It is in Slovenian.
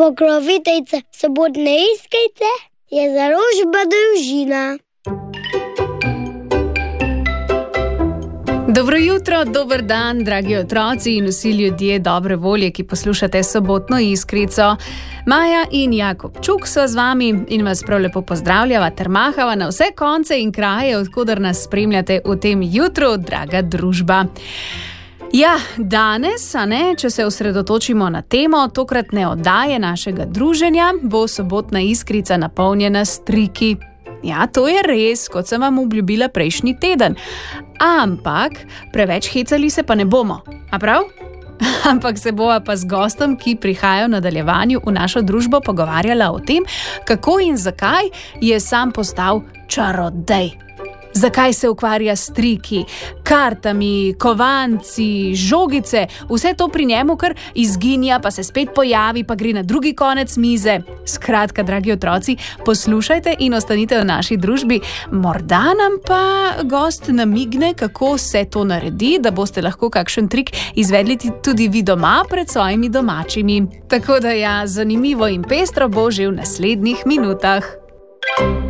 Pokroviteljica sobotne iskrice je založba Družina. Dobro jutro, dober dan, dragi otroci in vsi ljudje dobre volje, ki poslušate sobotno iskrico. Maja in Jakob Čuk so z vami in vas prav lepo pozdravljava ter mahava na vse konce in kraje, odkudar nas spremljate v tem jutru, draga družba. Ja, danes, če se osredotočimo na temo tokratne oddaje našega druženja, bo sobotna iskrica napolnjena s triki. Ja, to je res, kot sem vam obljubila prejšnji teden. Ampak preveč hecali se pa ne bomo, a prav? Ampak se bova pa z gostom, ki prihaja v nadaljevanju v našo družbo, pogovarjala o tem, kako in zakaj je sam postal čarodej. Zakaj se ukvarja s triki, kartami, kovanci, žogice, vse to pri njemu kar izginja, pa se spet pojavi, pa gre na drugi konec mize. Skratka, dragi otroci, poslušajte in ostanite v naši družbi. Morda nam pa gost namigne, kako se to naredi, da boste lahko kakšen trik izvedli tudi vi doma pred svojimi domačimi. Tako da ja, zanimivo in pestro bo že v naslednjih minutah.